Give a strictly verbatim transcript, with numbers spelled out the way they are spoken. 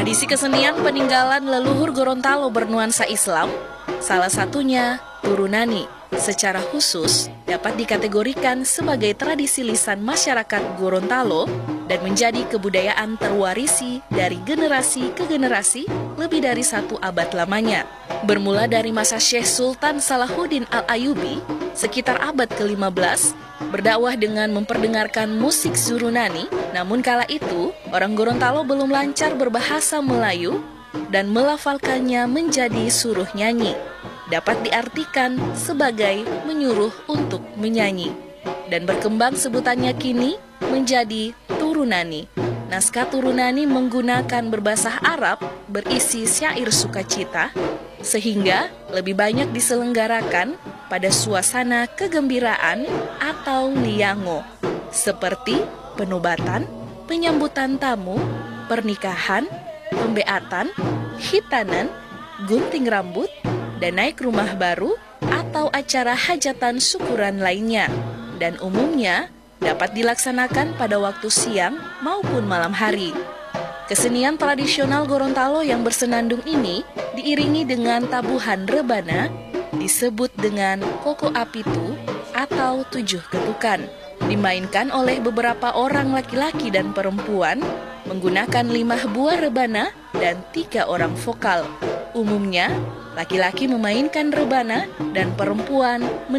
Tradisi kesenian peninggalan leluhur Gorontalo bernuansa Islam, salah satunya Turunani, secara khusus dapat dikategorikan sebagai tradisi lisan masyarakat Gorontalo dan menjadi kebudayaan terwarisi dari generasi ke generasi lebih dari satu abad lamanya. Bermula dari masa Syekh Sultan Salahuddin Al-Ayyubi sekitar abad ke lima belas, berdakwah dengan memperdengarkan musik Zurunani, namun kala itu orang Gorontalo belum lancar berbahasa Melayu dan melafalkannya menjadi suruh nyanyi. Dapat diartikan sebagai menyuruh untuk menyanyi. Dan berkembang sebutannya kini menjadi Turunani. Naskah Turunani menggunakan berbahasa Arab berisi syair sukacita, sehingga lebih banyak diselenggarakan pada suasana kegembiraan atau liango, seperti penobatan, penyambutan tamu, pernikahan, pembeatan, hitanan, gunting rambut, dan naik rumah baru atau acara hajatan syukuran lainnya, dan umumnya dapat dilaksanakan pada waktu siang maupun malam hari. Kesenian tradisional Gorontalo yang bersenandung ini diiringi dengan tabuhan rebana, disebut dengan koko apitu atau tujuh ketukan, dimainkan oleh beberapa orang laki-laki dan perempuan menggunakan lima buah rebana dan tiga orang vokal. Umumnya, laki-laki memainkan rebana dan perempuan